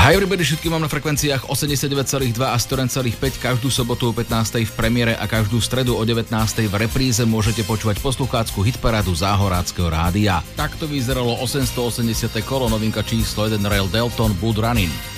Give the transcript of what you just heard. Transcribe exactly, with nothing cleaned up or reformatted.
Hi everybody, všetky mám na frekvenciách osemdesiatdeväť celá dva a sto jeden celá päť každú sobotu o pätnástej v premiére a každú stredu o devätnástej v repríze môžete počúvať posluchácku hitparádu Záhoráckeho rádia. Takto vyzeralo osemstoosemdesiate kolo, novinka číslo jeden Rail Delton Bull Running.